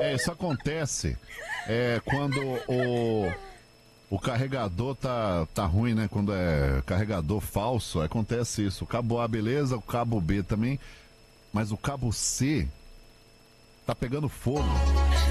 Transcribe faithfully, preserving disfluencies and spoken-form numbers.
É, isso acontece é, quando o, o carregador tá, tá ruim, né? Quando é carregador falso, acontece isso. O cabo A, beleza, o cabo B também, mas o cabo C tá pegando fogo.